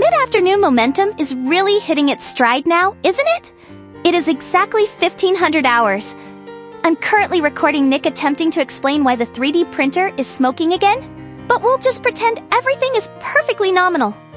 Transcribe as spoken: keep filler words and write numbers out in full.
Good afternoon momentum is really hitting its stride now, isn't it? It is exactly fifteen hundred hours. I'm currently recording Nick attempting to explain why the three D printer is smoking again, but we'll just pretend everything is perfectly nominal.